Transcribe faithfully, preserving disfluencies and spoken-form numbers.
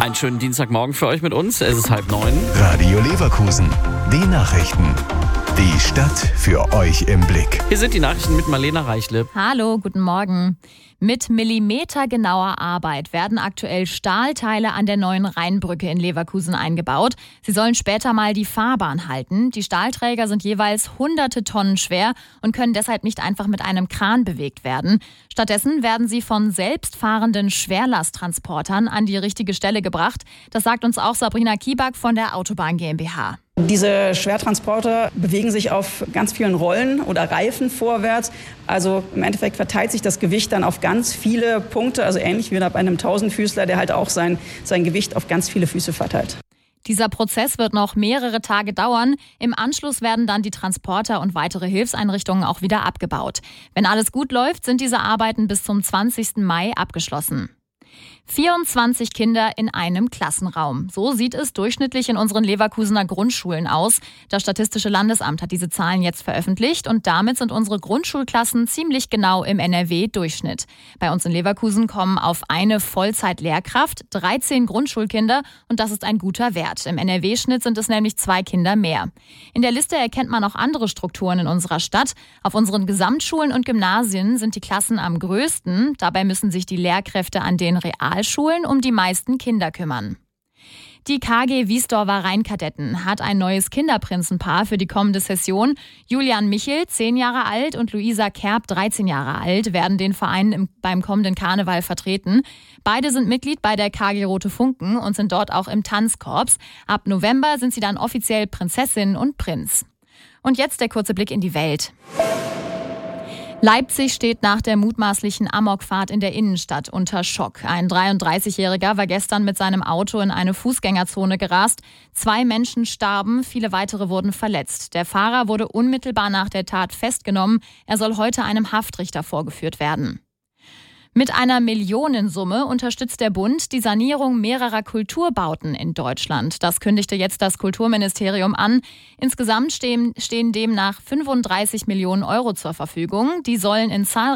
Einen schönen Dienstagmorgen für euch mit uns. Es ist halb neun. Radio Leverkusen. Die Nachrichten. Die Stadt für euch im Blick. Hier sind die Nachrichten mit Marlena Reichle. Hallo, guten Morgen. Mit millimetergenauer Arbeit werden aktuell Stahlteile an der neuen Rheinbrücke in Leverkusen eingebaut. Sie sollen später mal die Fahrbahn halten. Die Stahlträger sind jeweils hunderte Tonnen schwer und können deshalb nicht einfach mit einem Kran bewegt werden. Stattdessen werden sie von selbstfahrenden Schwerlasttransportern an die richtige Stelle gebracht. Das sagt uns auch Sabrina Kieback von der Autobahn GmbH. Diese Schwertransporter bewegen sich auf ganz vielen Rollen oder Reifen vorwärts. Also im Endeffekt verteilt sich das Gewicht dann auf ganz viele Punkte, also ähnlich wie bei einem Tausendfüßler, der halt auch sein, sein Gewicht auf ganz viele Füße verteilt. Dieser Prozess wird noch mehrere Tage dauern. Im Anschluss werden dann die Transporter und weitere Hilfseinrichtungen auch wieder abgebaut. Wenn alles gut läuft, sind diese Arbeiten bis zum zwanzigsten Mai abgeschlossen. vierundzwanzig Kinder in einem Klassenraum. So sieht es durchschnittlich in unseren Leverkusener Grundschulen aus. Das Statistische Landesamt hat diese Zahlen jetzt veröffentlicht und damit sind unsere Grundschulklassen ziemlich genau im N R W-Durchschnitt. Bei uns in Leverkusen kommen auf eine Vollzeit-Lehrkraft dreizehn Grundschulkinder und das ist ein guter Wert. Im N R W-Schnitt sind es nämlich zwei Kinder mehr. In der Liste erkennt man auch andere Strukturen in unserer Stadt. Auf unseren Gesamtschulen und Gymnasien sind die Klassen am größten. Dabei müssen sich die Lehrkräfte an den Real Schulen um die meisten Kinder kümmern. Die K G Wiesdorfer Rheinkadetten hat ein neues Kinderprinzenpaar für die kommende Session. Julian Michel, zehn Jahre alt, und Luisa Kerb, dreizehn Jahre alt, werden den Verein im, beim kommenden Karneval vertreten. Beide sind Mitglied bei der K G Rote Funken und sind dort auch im Tanzkorps. Ab November sind sie dann offiziell Prinzessin und Prinz. Und jetzt der kurze Blick in die Welt. Leipzig steht nach der mutmaßlichen Amokfahrt in der Innenstadt unter Schock. Ein dreiunddreißigjähriger war gestern mit seinem Auto in eine Fußgängerzone gerast. Zwei Menschen starben, viele weitere wurden verletzt. Der Fahrer wurde unmittelbar nach der Tat festgenommen. Er soll heute einem Haftrichter vorgeführt werden. Mit einer Millionensumme unterstützt der Bund die Sanierung mehrerer Kulturbauten in Deutschland. Das kündigte jetzt das Kulturministerium an. Insgesamt stehen, stehen demnach fünfunddreißig Millionen Euro zur Verfügung. Die sollen in zahlreichen